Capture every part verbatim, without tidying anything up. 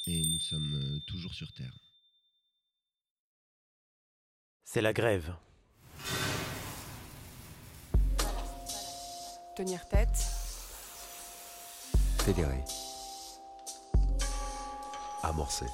et nous sommes euh, toujours sur Terre. C'est la grève. Tenir tête. Fédérer. Amorcer.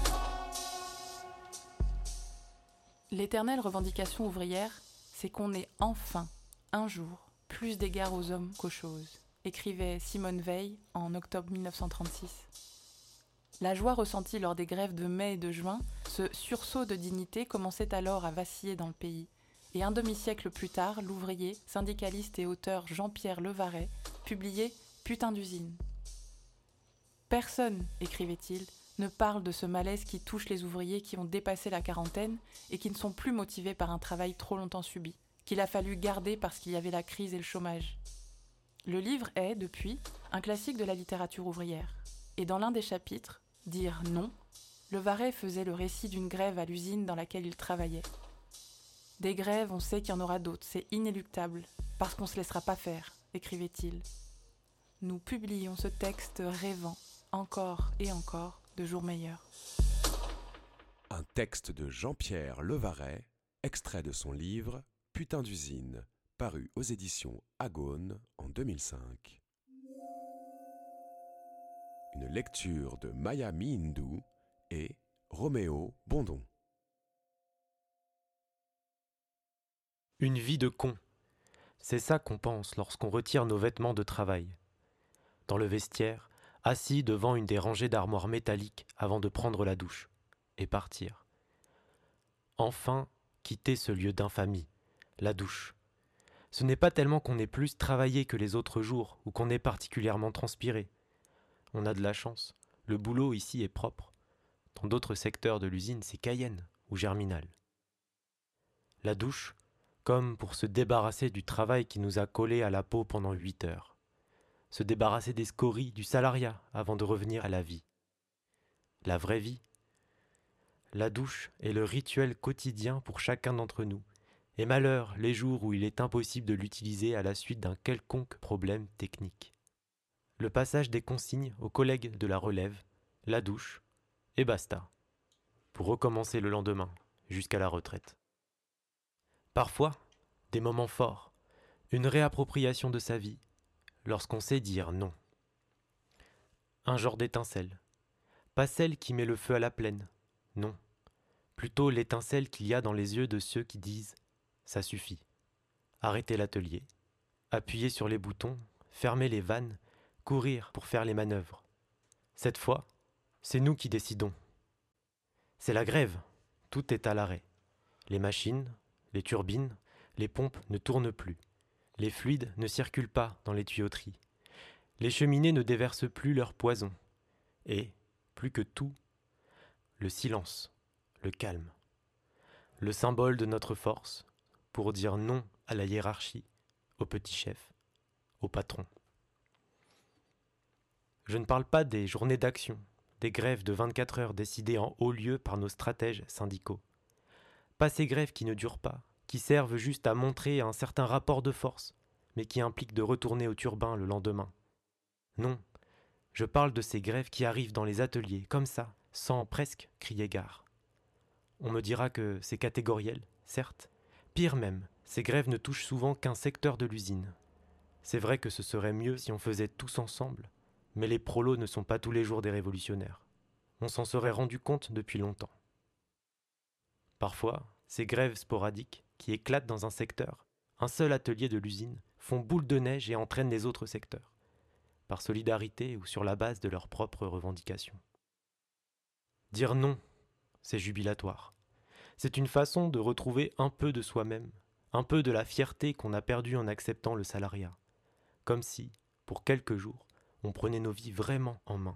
L'éternelle revendication ouvrière, c'est qu'on ait enfin, un jour, plus d'égard aux hommes qu'aux choses, écrivait Simone Weil en octobre mille neuf cent trente-six. La joie ressentie lors des grèves de mai et de juin, ce sursaut de dignité commençait alors à vaciller dans le pays. Et un demi-siècle plus tard, l'ouvrier, syndicaliste et auteur Jean-Pierre Levaret publiait « Putain d'usine ». Personne, écrivait-il, ne parle de ce malaise qui touche les ouvriers qui ont dépassé la quarantaine et qui ne sont plus motivés par un travail trop longtemps subi, qu'il a fallu garder parce qu'il y avait la crise et le chômage. Le livre est, depuis, un classique de la littérature ouvrière. Et dans l'un des chapitres, « Dire non », Levaret faisait le récit d'une grève à l'usine dans laquelle il travaillait. Des grèves, on sait qu'il y en aura d'autres, c'est inéluctable, parce qu'on ne se laissera pas faire, écrivait-il. Nous publions ce texte rêvant, encore et encore, de jours meilleurs. Un texte de Jean-Pierre Levaret, extrait de son livre « Putain d'usine », paru aux éditions Agone en deux mille cinq. Une lecture de Maya Mihindu et Roméo Bondon. Une vie de con. C'est ça qu'on pense lorsqu'on retire nos vêtements de travail. Dans le vestiaire, assis devant une des rangées d'armoires métalliques avant de prendre la douche et partir. Enfin, quitter ce lieu d'infamie, la douche. Ce n'est pas tellement qu'on ait plus travaillé que les autres jours ou qu'on ait particulièrement transpiré. On a de la chance. Le boulot ici est propre. Dans d'autres secteurs de l'usine, c'est Cayenne ou Germinal. La douche, comme pour se débarrasser du travail qui nous a collés à la peau pendant huit heures. Se débarrasser des scories, du salariat, avant de revenir à la vie. La vraie vie. La douche est le rituel quotidien pour chacun d'entre nous. Et malheur les jours où il est impossible de l'utiliser à la suite d'un quelconque problème technique. Le passage des consignes aux collègues de la relève, la douche, et basta. Pour recommencer le lendemain, jusqu'à la retraite. Parfois, des moments forts, une réappropriation de sa vie, lorsqu'on sait dire non. Un genre d'étincelle. Pas celle qui met le feu à la plaine, non. Plutôt l'étincelle qu'il y a dans les yeux de ceux qui disent « ça suffit ». Arrêter l'atelier, appuyer sur les boutons, fermer les vannes, courir pour faire les manœuvres. Cette fois, c'est nous qui décidons. C'est la grève, tout est à l'arrêt. Les machines, les turbines, les pompes ne tournent plus. Les fluides ne circulent pas dans les tuyauteries. Les cheminées ne déversent plus leur poison. Et, plus que tout, le silence, le calme. Le symbole de notre force pour dire non à la hiérarchie, au petit chef, au patron. Je ne parle pas des journées d'action, des grèves de vingt-quatre heures décidées en haut lieu par nos stratèges syndicaux. Pas ces grèves qui ne durent pas, qui servent juste à montrer un certain rapport de force, mais qui impliquent de retourner au turbin le lendemain. Non, je parle de ces grèves qui arrivent dans les ateliers, comme ça, sans presque crier gare. On me dira que c'est catégoriel, certes. Pire même, ces grèves ne touchent souvent qu'un secteur de l'usine. C'est vrai que ce serait mieux si on faisait tous ensemble, mais les prolos ne sont pas tous les jours des révolutionnaires. On s'en serait rendu compte depuis longtemps. Parfois, ces grèves sporadiques, qui éclatent dans un secteur, un seul atelier de l'usine, font boule de neige et entraînent les autres secteurs, par solidarité ou sur la base de leurs propres revendications. Dire non, c'est jubilatoire. C'est une façon de retrouver un peu de soi-même, un peu de la fierté qu'on a perdue en acceptant le salariat, comme si, pour quelques jours, on prenait nos vies vraiment en main.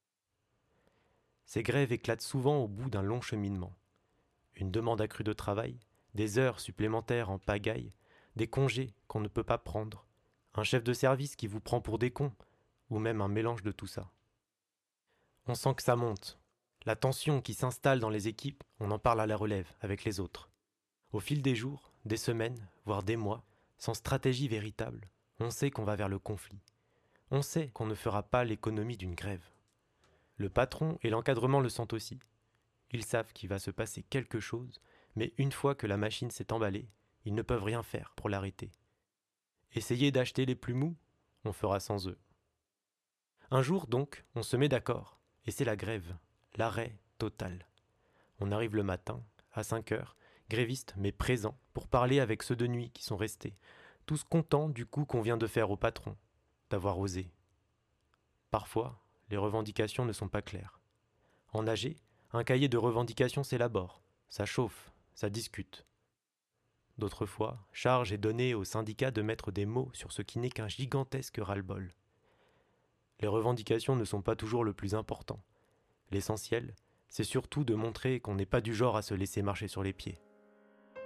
Ces grèves éclatent souvent au bout d'un long cheminement. Une demande accrue de travail, des heures supplémentaires en pagaille, des congés qu'on ne peut pas prendre, un chef de service qui vous prend pour des cons, ou même un mélange de tout ça. On sent que ça monte. La tension qui s'installe dans les équipes, on en parle à la relève, avec les autres. Au fil des jours, des semaines, voire des mois, sans stratégie véritable, on sait qu'on va vers le conflit. On sait qu'on ne fera pas l'économie d'une grève. Le patron et l'encadrement le sentent aussi. Ils savent qu'il va se passer quelque chose, mais une fois que la machine s'est emballée, ils ne peuvent rien faire pour l'arrêter. Essayez d'acheter les plus mous, on fera sans eux. Un jour donc, on se met d'accord, et c'est la grève, l'arrêt total. On arrive le matin, à cinq heures, grévistes mais présents, pour parler avec ceux de nuit qui sont restés, tous contents du coup qu'on vient de faire au patron, d'avoir osé. Parfois, les revendications ne sont pas claires. En A G, un cahier de revendications s'élabore, ça chauffe, ça discute. D'autres fois, charge est donnée aux syndicats de mettre des mots sur ce qui n'est qu'un gigantesque ras-le-bol. Les revendications ne sont pas toujours le plus important. L'essentiel, c'est surtout de montrer qu'on n'est pas du genre à se laisser marcher sur les pieds.